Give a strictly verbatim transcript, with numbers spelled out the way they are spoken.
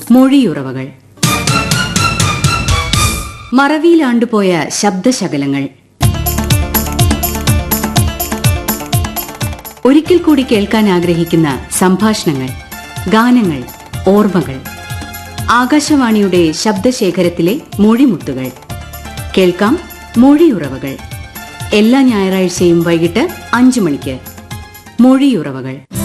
മൊഴിയുറവകൾ. മറവിയിലാണ്ടുപോയ ശബ്ദശകലങ്ങൾ. ഒരിക്കൽ കൂടി കേൾക്കാൻ ആഗ്രഹിക്കുന്ന സംഭാഷണങ്ങൾ, ഗാനങ്ങൾ, ഓർമ്മകൾ. ആകാശവാണിയുടെ ശബ്ദശേഖരത്തിലെ മൊഴിമുത്തുകൾ. കേൾക്കാം മൊഴിയുറവകൾ. എല്ലാ ഞായറാഴ്ചയും വൈകിട്ട് അഞ്ചു മണിക്ക്. മൊഴിയുറവകൾ.